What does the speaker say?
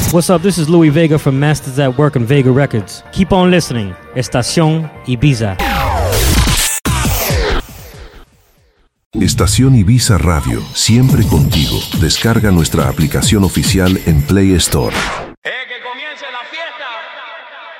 What's up? This is Louis Vega from Masters at Work and Vega Records. Keep on listening. Estación Ibiza. Estación Ibiza Radio, siempre contigo. Descarga nuestra aplicación oficial en Play Store.